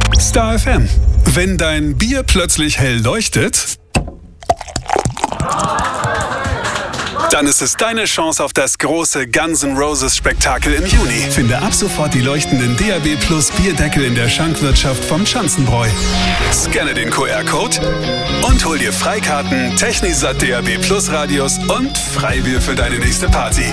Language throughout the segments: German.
Star FM. Wenn dein Bier plötzlich hell leuchtet, dann ist es deine Chance auf das große Guns N' Roses Spektakel im Juni. Finde ab sofort die leuchtenden DAB Plus Bierdeckel in der Schankwirtschaft vom Schanzenbräu. Scanne den QR-Code und hol dir Freikarten, Technisat DAB Plus Radios und Freibier für deine nächste Party.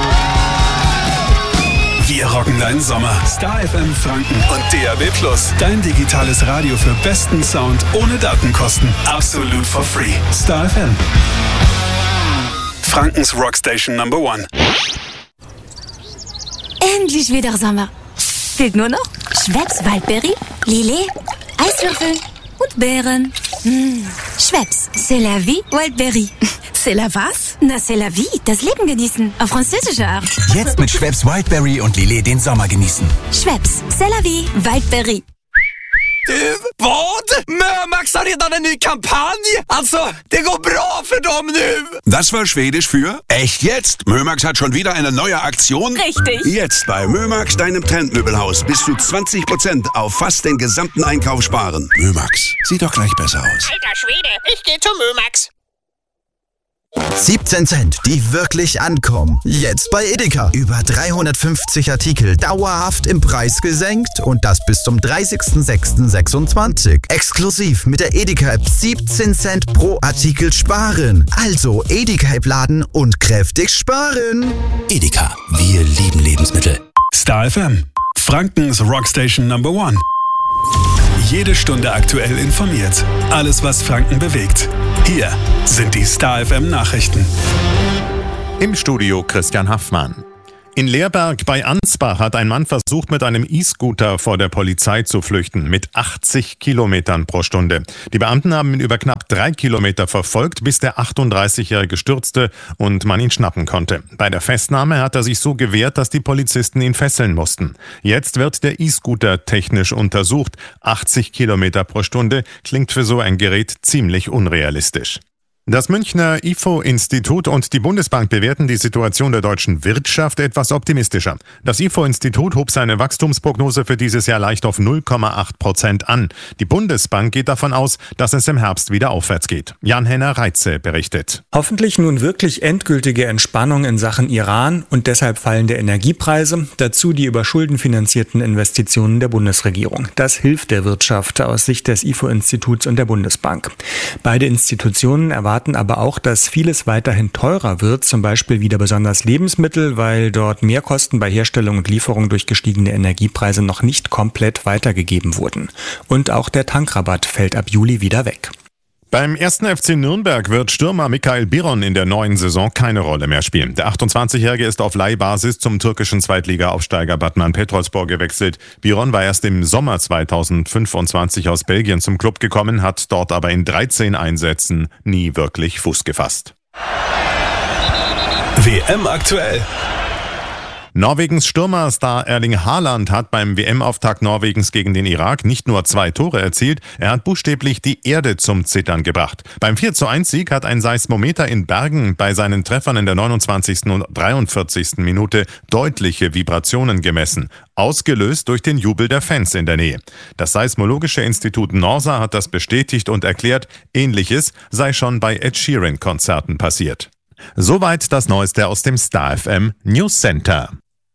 Wir rocken deinen Sommer. Star FM Franken und DAB Plus. Dein digitales Radio für besten Sound ohne Datenkosten. Absolut for free. Star FM. Frankens Rockstation Number 1. Endlich wieder Sommer. Fehlt nur noch Schweppes Waldberry, Lillet, Eiswürfel und Beeren. Schweppes, c'est la vie, Waldberry. C'est la was? Na, c'est la vie, das Leben genießen. Auf französische Art. Jetzt mit Schweppes Wildberry und Lillet den Sommer genießen. Schweppes, c'est la vie, Waldberry. Vad? Mömax har redan en ny kampanj! Alltså, det går bra för dem nu! Das war Schwedisch für echt jetzt. Mömax hat schon wieder eine neue Aktion. Richtig. Jetzt bei Mömax, deinem Trendmöbelhaus, bis zu 20% auf fast den gesamten Einkauf sparen. Mömax, sieht doch gleich besser aus. Alter Schwede, ich geh zu Mömax. 17 Cent, die wirklich ankommen. Jetzt bei Edeka. Über 350 Artikel dauerhaft im Preis gesenkt und das bis zum 30.06.26. Exklusiv mit der Edeka-App 17 Cent pro Artikel sparen. Also Edeka-App laden und kräftig sparen. Edeka, wir lieben Lebensmittel. Star FM. Frankens Rockstation Number 1. Jede Stunde aktuell informiert. Alles, was Franken bewegt. Hier sind die Star FM Nachrichten. Im Studio Christian Haffmann. In Leerberg bei Ansbach hat ein Mann versucht, mit einem E-Scooter vor der Polizei zu flüchten, mit 80 Kilometern pro Stunde. Die Beamten haben ihn über knapp 3 Kilometer verfolgt, bis der 38-Jährige stürzte und man ihn schnappen konnte. Bei der Festnahme hat er sich so gewehrt, dass die Polizisten ihn fesseln mussten. Jetzt wird der E-Scooter technisch untersucht. 80 Kilometer pro Stunde klingt für so ein Gerät ziemlich unrealistisch. Das Münchner IFO-Institut und die Bundesbank bewerten die Situation der deutschen Wirtschaft etwas optimistischer. Das IFO-Institut hob seine Wachstumsprognose für dieses Jahr leicht auf 0,8% an. Die Bundesbank geht davon aus, dass es im Herbst wieder aufwärts geht. Jan-Henner Reitze berichtet. Hoffentlich nun wirklich endgültige Entspannung in Sachen Iran und deshalb fallende Energiepreise, dazu die über Schulden finanzierten Investitionen der Bundesregierung. Das hilft der Wirtschaft aus Sicht des IFO-Instituts und der Bundesbank. Beide Institutionen erwarten aber auch, dass vieles weiterhin teurer wird, zum Beispiel wieder besonders Lebensmittel, weil dort Mehrkosten bei Herstellung und Lieferung durch gestiegene Energiepreise noch nicht komplett weitergegeben wurden. Und auch der Tankrabatt fällt ab Juli wieder weg. Beim 1. FC Nürnberg wird Stürmer Mikael Biron in der neuen Saison keine Rolle mehr spielen. Der 28-Jährige ist auf Leihbasis zum türkischen Zweitliga-Aufsteiger Batman Petrolspor gewechselt. Biron war erst im Sommer 2025 aus Belgien zum Klub gekommen, hat dort aber in 13 Einsätzen nie wirklich Fuß gefasst. WM aktuell. Norwegens Stürmerstar Erling Haaland hat beim WM-Auftakt Norwegens gegen den Irak nicht nur 2 Tore erzielt, er hat buchstäblich die Erde zum Zittern gebracht. Beim 4:1-Sieg hat ein Seismometer in Bergen bei seinen Treffern in der 29. und 43. Minute deutliche Vibrationen gemessen, ausgelöst durch den Jubel der Fans in der Nähe. Das Seismologische Institut Norsa hat das bestätigt und erklärt, Ähnliches sei schon bei Ed Sheeran-Konzerten passiert. Soweit das Neueste aus dem Star FM News Center.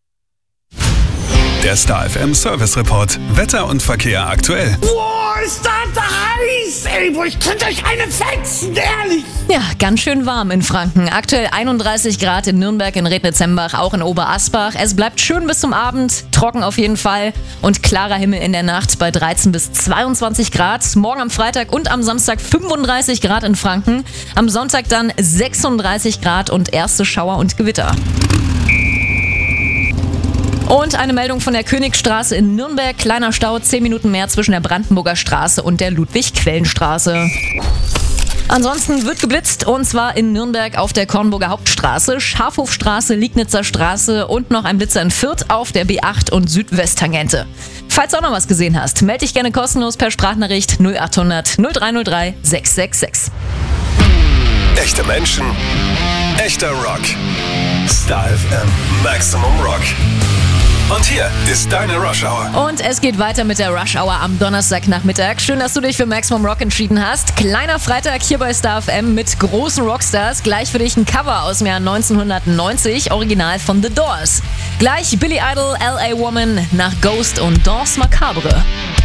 Der Star FM Service Report. Wetter und Verkehr aktuell. Boah, ist das heiß! Ey, ich könnte euch eine fetzen, ehrlich! Ja, ganz schön warm in Franken. Aktuell 31 Grad in Nürnberg, in Rednitzembach, auch in Oberasbach. Es bleibt schön bis zum Abend, trocken auf jeden Fall und klarer Himmel in der Nacht bei 13 bis 22 Grad. Morgen am Freitag und am Samstag 35 Grad in Franken. Am Sonntag dann 36 Grad und erste Schauer und Gewitter. Und eine Meldung von der Königstraße in Nürnberg. Kleiner Stau, 10 Minuten mehr zwischen der Brandenburger Straße und der Ludwig-Quellen-Straße. Ansonsten wird geblitzt und zwar in Nürnberg auf der Kornburger Hauptstraße, Schafhofstraße, Liegnitzer Straße und noch ein Blitzer in Fürth auf der B8 und Südwesttangente. Falls du auch noch was gesehen hast, melde dich gerne kostenlos per Sprachnachricht 0800 0303 666. Echte Menschen, echter Rock. Star FM Maximum Rock. Und hier ist deine Rush Hour. Und es geht weiter mit der Rush Hour am Donnerstagnachmittag. Schön, dass du dich für Maximum Rock entschieden hast. Kleiner Freitag hier bei Star FM mit großen Rockstars. Gleich für dich ein Cover aus dem Jahr 1990, original von The Doors. Gleich Billy Idol, L.A. Woman nach Ghost und Danse Macabre.